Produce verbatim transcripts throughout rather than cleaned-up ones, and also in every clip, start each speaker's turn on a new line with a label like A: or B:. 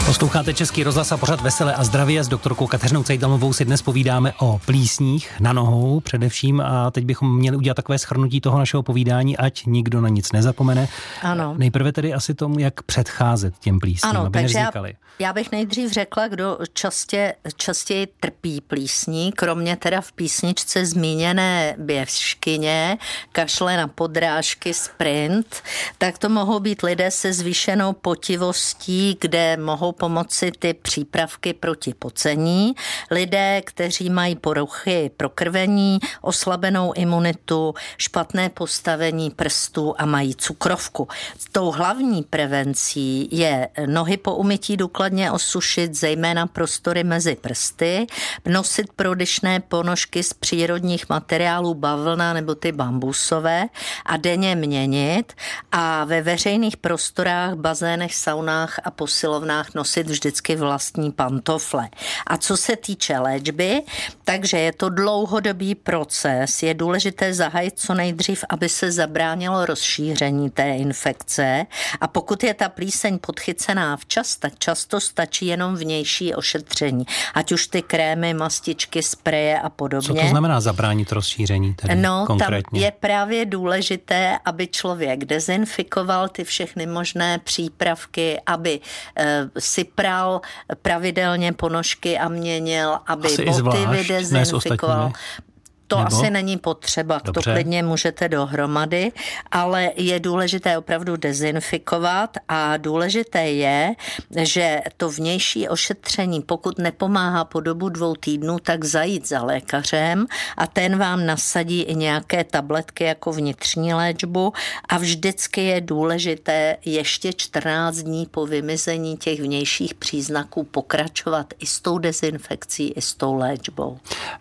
A: Posloucháte Český rozhlas a pořad Veselé a zdravě. S doktorkou Kateřinou Cajdamovou si dnes povídáme o plísních na nohou především a teď bychom měli udělat takové shrnutí toho našeho povídání, ať nikdo na nic nezapomene.
B: Ano.
A: Nejprve tedy asi tomu, jak předcházet těm plísním,
B: ano,
A: aby
B: takže
A: nevznikaly.
B: Já, já bych nejdřív řekla, kdo častě, častěji trpí plísní, kromě teda v písničce zmíněné běžkyně, kašle na podrážky, sprint, tak to mohou být lidé se zvýšenou potivostí, kde mohou pomoci ty přípravky proti pocení, lidé, kteří mají poruchy prokrvení, oslabenou imunitu, špatné postavení prstů a mají cukrovku. Tou hlavní prevencí je nohy po umytí důkladně osušit, zejména prostory mezi prsty, nosit prodyšné ponožky z přírodních materiálů, bavlna nebo ty bambusové a denně měnit a ve veřejných prostorách, bazénech, saunách a posilovnách nosit vždycky vlastní pantofle. A co se týče léčby, takže je to dlouhodobý proces. Je důležité zahájit co nejdřív, aby se zabránilo rozšíření té infekce. A pokud je ta plíseň podchycená včas, tak často stačí jenom vnější ošetření. Ať už ty krémy, mastičky, spreje a podobně.
A: Co to znamená zabránit rozšíření tedy
B: no,
A: konkrétně?
B: Tam je právě důležité, aby člověk dezinfikoval ty všechny možné přípravky, aby e, si pral pravidelně ponožky a měnil, aby
A: asi
B: boty vydezinfikoval. To
A: Nebo?
B: Asi není potřeba,
A: Dobře.
B: to klidně můžete dohromady, ale je důležité opravdu dezinfikovat a důležité je, že to vnější ošetření, pokud nepomáhá po dobu dvou týdnů, tak zajít za lékařem a ten vám nasadí i nějaké tabletky jako vnitřní léčbu a vždycky je důležité ještě čtrnáct dní po vymizení těch vnějších příznaků pokračovat i s tou dezinfekcí, i s tou léčbou.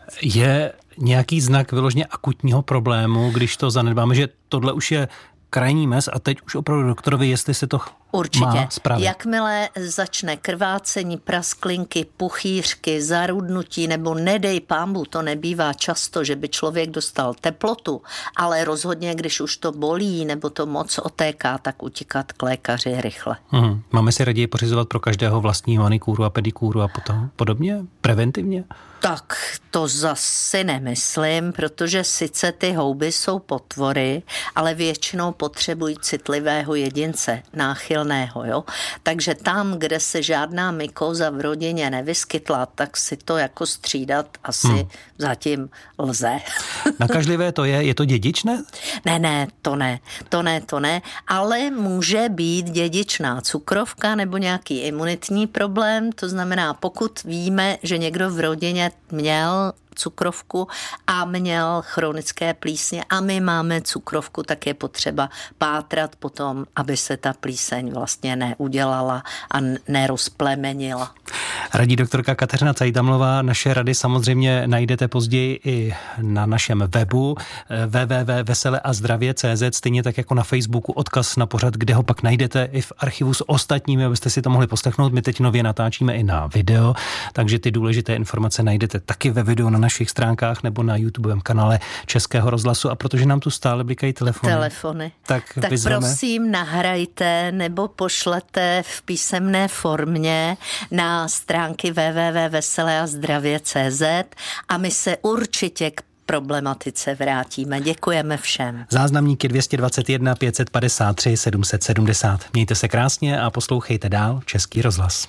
A: Je nějaký znak vyloženě akutního problému, když to zanedbáme, že tohle už je krajní mez a teď už opravdu doktorovi, jestli se to
B: Určitě.
A: má spravit.
B: Jakmile začne krvácení, prasklinky, puchýřky, zarudnutí nebo nedej pámbu, to nebývá často, že by člověk dostal teplotu, ale rozhodně, když už to bolí nebo to moc otéká, tak utíkat k lékaři rychle.
A: Hmm. Máme si raději pořizovat pro každého vlastní manikúru a pedikúru a potom podobně? Preventivně?
B: Tak to zase nemyslím, protože sice ty houby jsou potvory, ale většinou potřebují citlivého jedince, náchylného, jo. Takže tam, kde se žádná mykóza v rodině nevyskytla, tak si to jako střídat asi hmm. zatím lze.
A: Nakažlivé to je? Je to dědičné?
B: Ne, ne, to ne, to ne, to ne, ale může být dědičná cukrovka nebo nějaký imunitní problém, to znamená, pokud víme, že někdo v rodině měl cukrovku a měl chronické plísně a my máme cukrovku, tak je potřeba pátrat potom, aby se ta plíseň vlastně neudělala a nerozplemenila.
A: Radí doktorka Kateřina Cajdamová. Naše rady samozřejmě najdete později i na našem webu w w w tečka vesele a zdravě tečka c z, stejně tak jako na Facebooku odkaz na pořad, kde ho pak najdete i v archivu s ostatními, abyste si to mohli poslechnout. My teď nově natáčíme i na video, takže ty důležité informace najdete taky ve videu na našich stránkách nebo na YouTubovém kanále Českého rozhlasu a protože nám tu stále blikají telefony.
B: Telefony.
A: Tak,
B: tak prosím nahrajte nebo pošlete v písemné formě na stránky w w w tečka vesele a zdravě tečka c z a my se určitě k problematice vrátíme. Děkujeme všem.
A: Záznamníky dvě stě dvacet jedna, pět set padesát tři, sedm set sedmdesát. Mějte se krásně a poslouchejte dál Český rozhlas.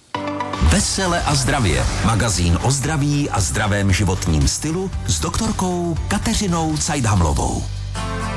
C: Vesele a zdravě. Magazín o zdraví a zdravém životním stylu s doktorkou Kateřinou Cajdamovou.